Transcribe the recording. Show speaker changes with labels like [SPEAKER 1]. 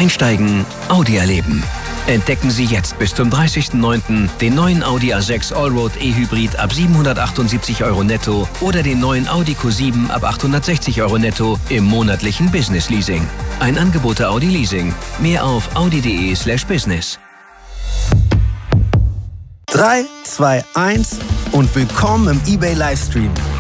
[SPEAKER 1] Einsteigen, Audi erleben. Entdecken Sie jetzt bis zum 30.09. den neuen Audi A6 Allroad E-Hybrid ab 778 € netto oder den neuen Audi Q7 ab 860 € netto im monatlichen Business Leasing. Ein Angebot der Audi Leasing. Mehr auf audi.de/business.
[SPEAKER 2] 3, 2, 1 und willkommen im eBay Livestream.